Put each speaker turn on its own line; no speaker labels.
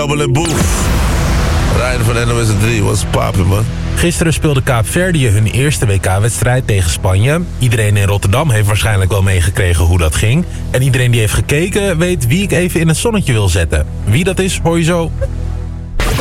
Double en Boef. Ryan van NOS 3, what's poppin', man?
Gisteren speelde Kaapverdië hun eerste WK-wedstrijd tegen Spanje. Iedereen in Rotterdam heeft waarschijnlijk wel meegekregen hoe dat ging. En iedereen die heeft gekeken weet wie ik even in het zonnetje wil zetten. Wie dat is, hoor je zo.